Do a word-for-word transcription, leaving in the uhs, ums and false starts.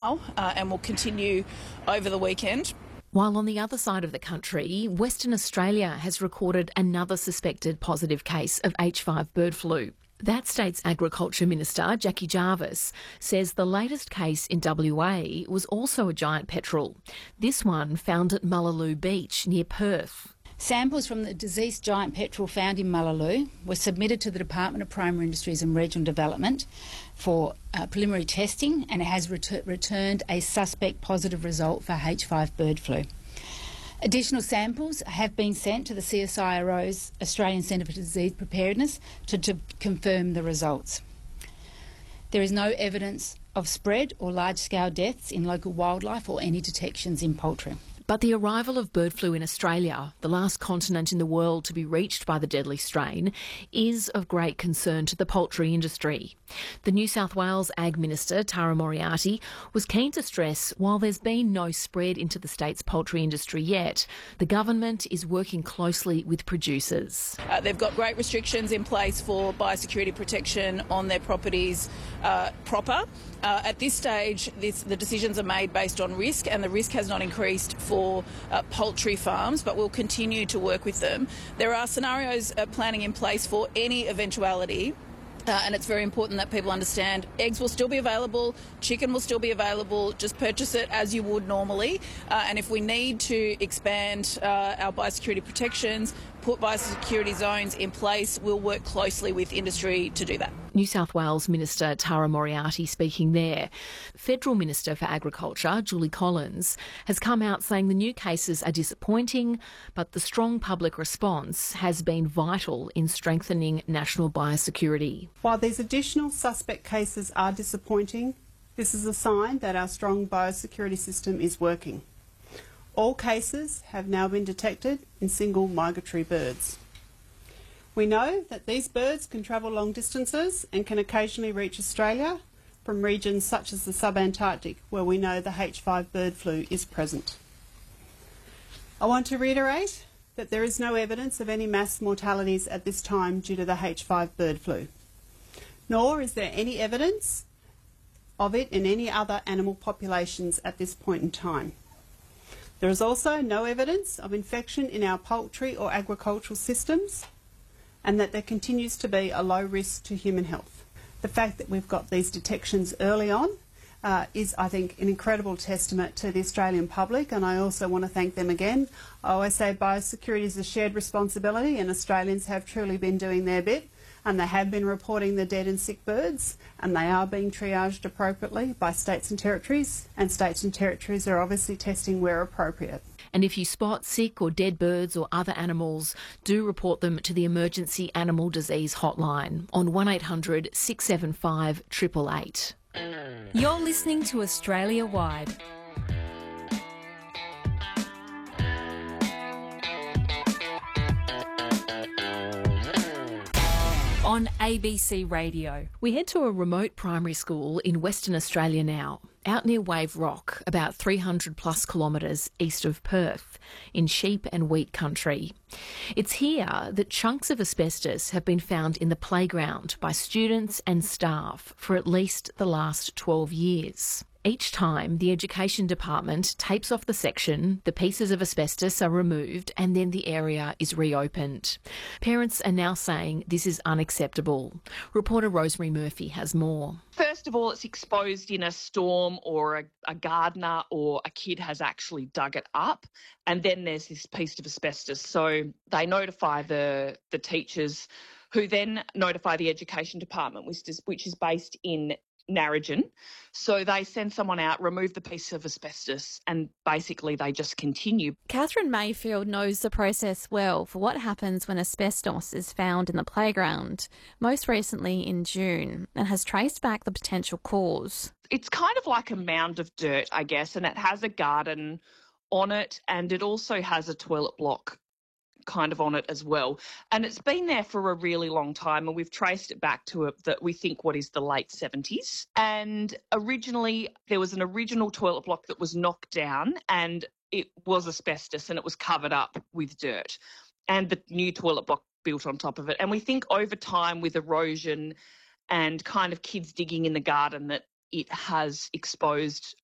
now uh, and will continue over the weekend. While on the other side of the country, Western Australia has recorded another suspected positive case of H five bird flu. That state's Agriculture Minister, Jackie Jarvis, says the latest case in W A was also a giant petrel. This one found at Mullaloo Beach near Perth. Samples from the diseased giant petrel found in Mullaloo were submitted to the Department of Primary Industries and Regional Development for uh, preliminary testing, and it has ret- returned a suspect positive result for H five bird flu. Additional samples have been sent to the C S I R O's Australian Centre for Disease Preparedness to, to confirm the results. There is no evidence of spread or large-scale deaths in local wildlife or any detections in poultry. But the arrival of bird flu in Australia, the last continent in the world to be reached by the deadly strain, is of great concern to the poultry industry. The New South Wales Ag Minister, Tara Moriarty, was keen to stress while there's been no spread into the state's poultry industry yet, the government is working closely with producers. Uh, they've got great restrictions in place for biosecurity protection on their properties uh, proper. Uh, at this stage, this, the decisions are made based on risk, and the risk has not increased for uh, poultry farms, but we'll continue to work with them. There are scenarios uh, planning in place for any eventuality. Uh, and it's very important that people understand eggs will still be available, chicken will still be available, just purchase it as you would normally. Uh, and if we need to expand uh, our biosecurity protections, put biosecurity zones in place, we'll work closely with industry to do that. New South Wales Minister Tara Moriarty speaking there. Federal Minister for Agriculture, Julie Collins, has come out saying the new cases are disappointing, but the strong public response has been vital in strengthening national biosecurity. While these additional suspect cases are disappointing, this is a sign that our strong biosecurity system is working. All cases have now been detected in single migratory birds. We know that these birds can travel long distances and can occasionally reach Australia from regions such as the sub-Antarctic, where we know the H five bird flu is present. I want to reiterate that there is no evidence of any mass mortalities at this time due to the H five bird flu, nor is there any evidence of it in any other animal populations at this point in time. There is also no evidence of infection in our poultry or agricultural systems, and that there continues to be a low risk to human health. The fact that we've got these detections early on uh, is, I think, an incredible testament to the Australian public, and I also want to thank them again. I always say biosecurity is a shared responsibility, and Australians have truly been doing their bit, and they have been reporting the dead and sick birds, and they are being triaged appropriately by states and territories, and states and territories are obviously testing where appropriate. And if you spot sick or dead birds or other animals, do report them to the Emergency Animal Disease Hotline on one eight hundred six seven five eight eight eight. You're listening to Australia Wide. On A B C Radio. We head to a remote primary school in Western Australia now, out near Wave Rock, about three hundred plus kilometres east of Perth, in sheep and wheat country. It's here that chunks of asbestos have been found in the playground by students and staff for at least the last twelve years. Each time, the Education Department tapes off the section, the pieces of asbestos are removed, and then the area is reopened. Parents are now saying this is unacceptable. Reporter Rosemary Murphy has more. First of all, it's exposed in a storm, or a, a gardener or a kid has actually dug it up, and then there's this piece of asbestos. So they notify the, the teachers, who then notify the Education Department, which is, which is based in Narrogin. So they send someone out, remove the piece of asbestos, and basically they just continue. Catherine Mayfield knows the process well for what happens when asbestos is found in the playground, most recently in June, and has traced back the potential cause. It's kind of like a mound of dirt, I guess, and it has a garden on it, and it also has a toilet block kind of on it as well. And it's been there for a really long time, and we've traced it back to a, that we think what is the late seventies. And originally there was an original toilet block that was knocked down, and it was asbestos, and it was covered up with dirt, and the new toilet block built on top of it. And we think over time, with erosion and kind of kids digging in the garden, that it has exposed